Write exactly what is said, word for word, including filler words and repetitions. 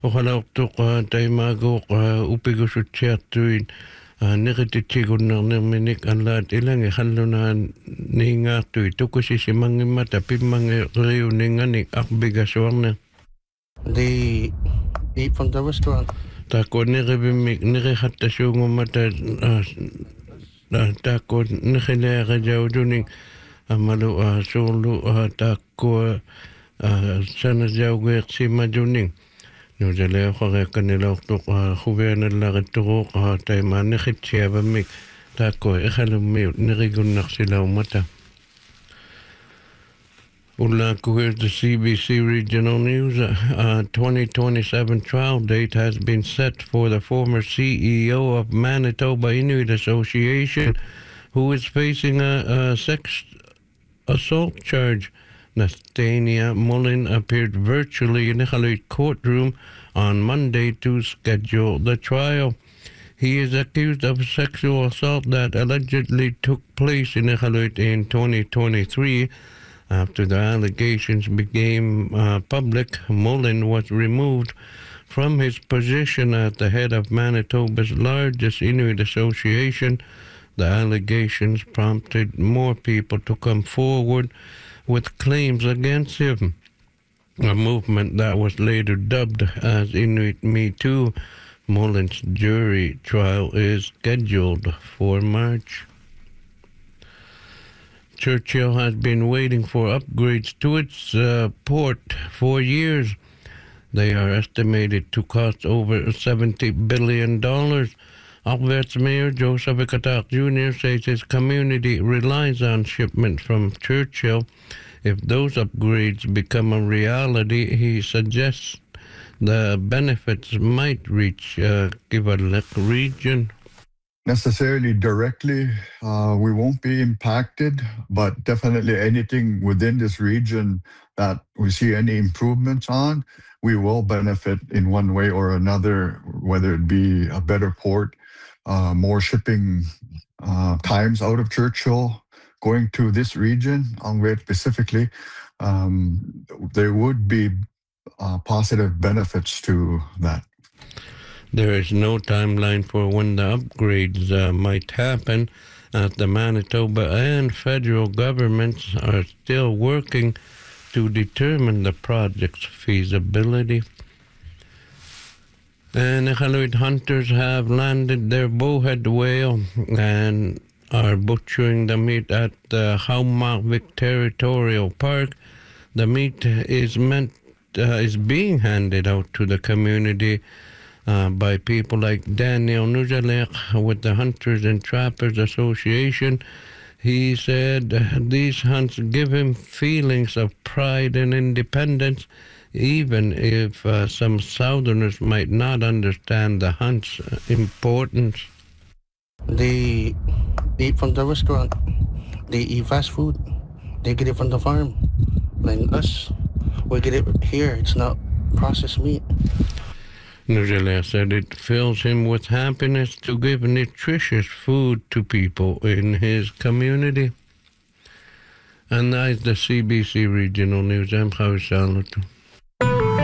Oqalaortuqa taimaagooqa upigusutsiartuin niqititsigуннернерминик аллаат иланги халлунаа ниингаартуи тукусисимангиммата пиммангериунинганик арбигасуарне They eat from the restaurant. тако нерибиммик нерихаттасуунгуммата тако нерилеаrijauduник амалу суулу тааккуа санасяугеерсимадуник нузалеоқареққанилаортоқ хувианалларитторуоқа таймааннеқитсиаваммик тааккуа эхалуммиут неригуннарсилаумата Ulaku, here's the C B C Regional News. A twenty twenty-seven trial date has been set for the former C E O of Manitoba Inuit Association, who is facing a, a sex assault charge. Nathania Mullen appeared virtually in the Iqaluit courtroom on Monday to schedule the trial. He is accused of sexual assault that allegedly took place in Iqaluit in twenty twenty-three. After the allegations became uh, public, Mullen was removed from his position at the head of Manitoba's largest Inuit association. The allegations prompted more people to come forward with claims against him, a movement that was later dubbed as Inuit Me Too. Mullen's jury trial is scheduled for March. Churchill has been waiting for upgrades to its uh, port for years. They are estimated to cost over seventy billion dollars. Albert's Mayor Joseph Ikatak Junior says his community relies on shipment from Churchill. If those upgrades become a reality, he suggests the benefits might reach uh, Kivalliq region. Necessarily directly, uh, we won't be impacted, but definitely anything within this region that we see any improvements on, we will benefit in one way or another, whether it be a better port, uh, more shipping uh, times out of Churchill going to this region, Angwet specifically. Um, there would be uh, positive benefits to that. There is no timeline for when the upgrades uh, might happen, as the Manitoba and federal governments are still working to determine the project's feasibility. And Iqaluit hunters have landed their bowhead whale and are butchering the meat at the Haumarvik Territorial Park. The meat is meant uh, is being handed out to the community Uh, by people like Daniel Nujalek with the Hunters and Trappers Association. He said these hunts give him feelings of pride and independence, even if uh, some Southerners might not understand the hunt's importance. They eat from the restaurant. They eat fast food. They get it from the farm. Like us, we get it here. It's not processed meat. Nuzele said it fills him with happiness to give nutritious food to people in his community. And that is the C B C Regional News. I'm Khawis Salatu.